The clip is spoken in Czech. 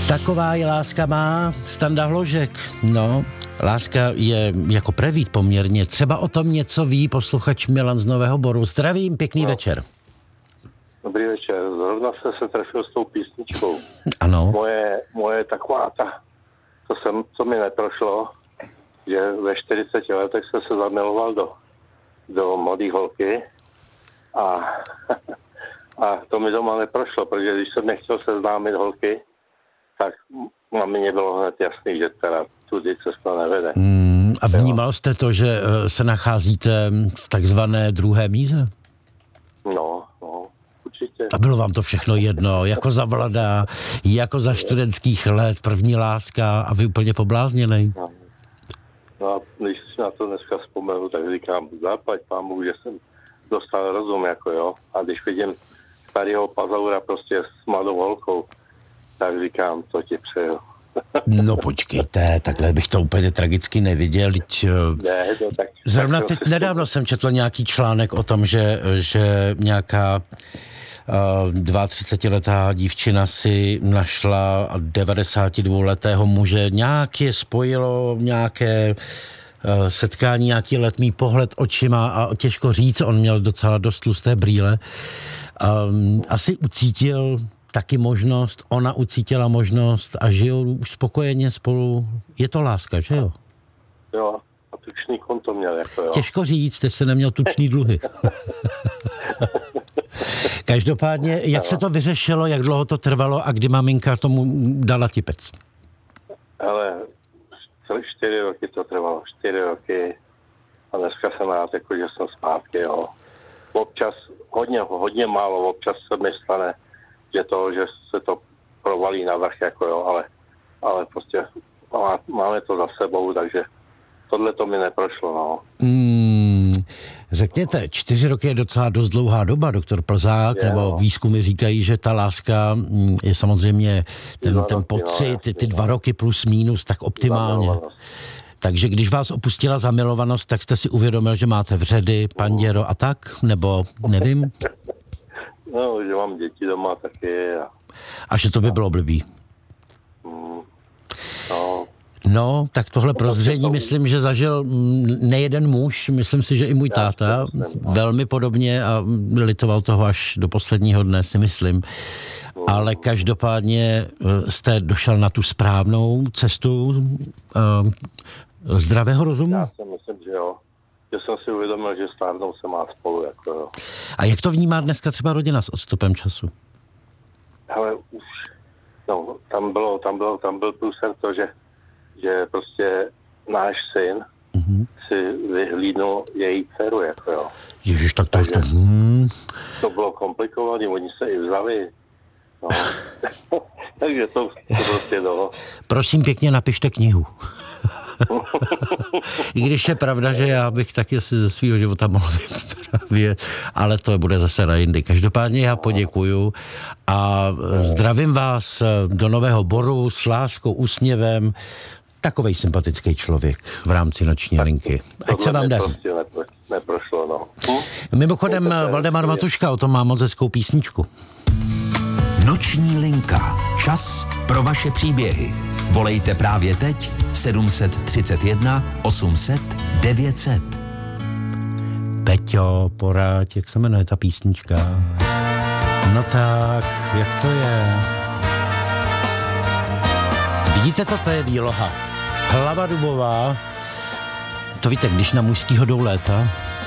Taková je láska má Standa Hložek. No, láska je jako prevít poměrně. Třeba o tom něco ví posluchač Milan z Nového Boru. Zdravím, pěkný večer. Dobrý večer. Zrovna jste se trefil s tou písničkou. Ano. Moje taková co mi neprošlo, že ve 40 letech jsem se zamiloval do mladé holky a to mi doma neprošlo, protože když jsem nechtěl seznámit holky, tak na mě bylo hned jasný, že teda tudy cesta nevede. A vnímal jste to, že se nacházíte v takzvané druhé míze? No, určitě. A bylo vám to všechno jedno, jako za mladá, jako za studentských let, první láska a vy úplně poblázněnej? No a když si na to dneska vzpomenu, tak říkám, zaplať pámu, že jsem dostal rozum, jako jo. A když vidím starého pazaura prostě s mladou holkou, tak říkám, to ti přeju. No počkejte, takhle bych to úplně tragicky neviděl. Zrovna teď nedávno jsem četl nějaký článek o tom, že nějaká 32letá dívčina si našla 92letého muže. Nějak je spojilo nějaké setkání, nějaký letmý pohled očima a těžko říct, on měl docela dost tlusté brýle. Asi ucítil taky možnost, ona ucítila možnost a žijou už spokojeně spolu. Je to láska, že jo? Jo, a tučný konto měl, jako jo. Těžko říct, jste se neměl tučný dluhy. Každopádně, jak se to vyřešilo, jak dlouho to trvalo a kdy maminka tomu dala tipec? Ale 4 roky to trvalo, 4 roky a dneska jsem rád, jako že jsem zpátky, jo. Občas, hodně málo, občas se mi stane, že se to provalí na vrch, jako jo, ale prostě máme to za sebou, takže tohle to mi neprošlo, no. Řekněte, 4 roky je docela dost dlouhá doba, doktor Plzák, nebo výzkumy říkají, že ta láska je samozřejmě ten pocit, ty 2 roky plus minus, tak optimálně. Takže když vás opustila zamilovanost, tak jste si uvědomil, že máte vředy, panděro a tak? Nebo nevím? No, že mám děti doma taky. A že to by bylo blbý. No, tak tohle prozření myslím, že zažil nejeden muž, myslím si, že i můj táta, velmi podobně a litoval toho až do posledního dne, si myslím. Ale každopádně jste došel na tu správnou cestu zdravého rozumu? Já si myslím, že jo. Že jsem si uvědomil, že stárnou se má spolu, jako jo. A jak to vnímá dneska třeba rodina s odstupem času? Hele, už, no, tam byl průser to, že prostě náš syn si vyhlídnul její dceru, jako jo. Ježiš, tak to... To bylo komplikované, oni se i vzali. No. Takže to prostě dalo. Prosím pěkně, napište knihu. I když je pravda, že já bych taky si ze svého života mohl vyprávět, ale to bude zase na jindy. Každopádně já poděkuju a zdravím vás do Nového Boru s láskou, úsměvem. Takovej sympatický člověk v rámci noční linky. Ať se vám daří. Prostě neprošlo, no. Mimochodem, Valdemar Matuška o tom má moc hezkou písničku. Noční linka. Čas pro vaše příběhy. Volejte právě teď 731 800 900. Peťo, poraď, jak se jmenuje ta písnička? No tak, jak to je? Vidíte to je výloha. Hlava dubová. To víte, když na mužskýho jdou léta,